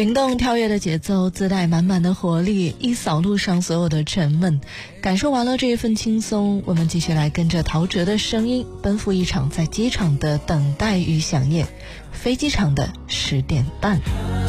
灵动跳跃的节奏自带满满的活力，一扫路上所有的沉闷。感受完了这一份轻松，我们继续来跟着陶喆的声音奔赴一场在机场的等待与想念。飞机场的10点半。